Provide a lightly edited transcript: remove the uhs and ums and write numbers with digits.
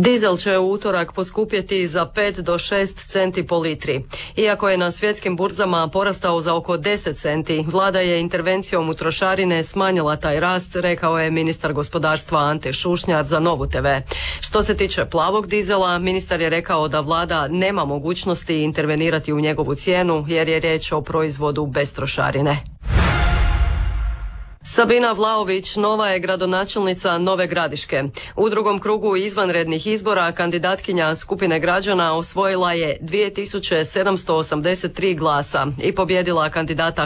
Dizel će u utorak poskupjeti za 5 do 6 centi po litri. Iako je na svjetskim burzama porastao za oko 10 centi, vlada je intervencijom u trošarine smanjila taj rast, rekao je ministar gospodarstva Ante Šušnjar za Novu TV. Što se tiče plavog dizela, ministar je rekao da vlada nema mogućnosti intervenirati u njegovu cijenu jer je riječ o proizvodu bez trošarine. Sabina Vlaović nova je gradonačelnica Nove Gradiške. U drugom krugu izvanrednih izbora kandidatkinja skupine građana osvojila je 2783 glasa i pobjedila kandidata